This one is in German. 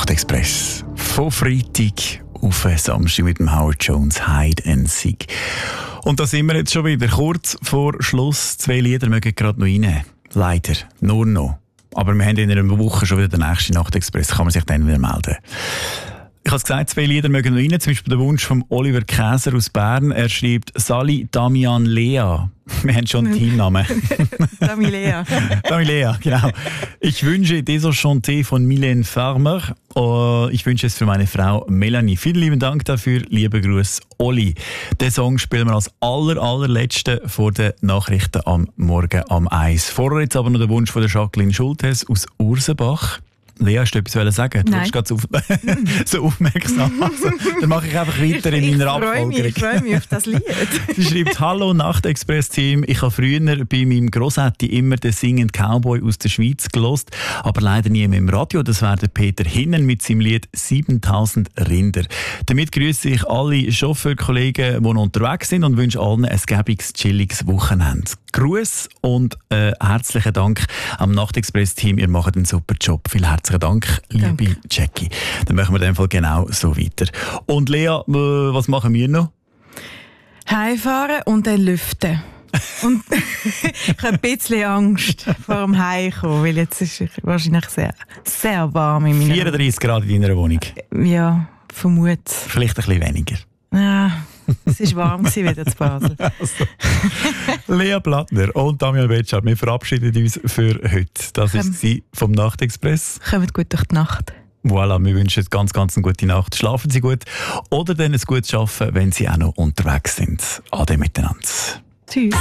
Nachtexpress. Von Freitag auf Samstag mit dem Howard Jones Hide and Seek. Und da sind wir jetzt schon wieder. Kurz vor Schluss. 2 Lieder mögen gerade noch rein. Leider. Nur noch. Aber wir haben in einer Woche schon wieder den nächsten Nachtexpress. Kann man sich dann wieder melden. Ich habe gesagt, 2 Lieder mögen noch rein. Zum Beispiel der Wunsch von Oliver Käser aus Bern. Er schreibt Sally, Damian, Lea. Wir haben schon einen Teamnamen. Damilea. Damilea, genau. Ich wünsche Désenchanté von Mylène Farmer. Ich wünsche es für meine Frau Melanie. Vielen lieben Dank dafür. Lieber Gruß, Oli. Den Song spielen wir als allerletzten vor den Nachrichten am Morgen am 1. Vorher jetzt aber noch der Wunsch von der Jacqueline Schultes aus Ursenbach. Lea, hast du etwas sagen? Du bist gerade so aufmerksam. Also, dann mache ich einfach weiter in meiner Abfolgerung. Ich freue mich auf das Lied. Sie schreibt: Hallo Nachtexpress-Team. Ich habe früher bei meinem Grossetti immer den Singing Cowboy aus der Schweiz gelost, aber leider nie mehr im Radio. Das wäre der Peter Hinnen mit seinem Lied 7000 Rinder. Damit grüße ich alle Chauffeurkollegen, die noch unterwegs sind, und wünsche allen ein gäbiges, chilliges Wochenende. Gruß und herzlichen Dank am Nachtexpress-Team. Ihr macht einen super Job. Vielen herzlichen Dank, liebe Jackie. Dann machen wir in dem Fall genau so weiter. Und Lea, was machen wir noch? Heimfahren und dann lüften. Und ich habe ein bisschen Angst vor dem Heimkommen, weil jetzt ist es wahrscheinlich sehr, sehr warm in meiner 34 Grad in deiner Wohnung? Ja, vermute. Vielleicht ein bisschen weniger. Ja, es war warm wieder in Basel. Also. Lea Plattner und Damian Betschart, wir verabschieden uns für heute. Das ist sie vom Nachtexpress. Kommt gut durch die Nacht. Voilà, wir wünschen ganz eine gute Nacht. Schlafen Sie gut oder dann ein gutes Arbeiten, wenn Sie auch noch unterwegs sind. Ade miteinander. Tschüss.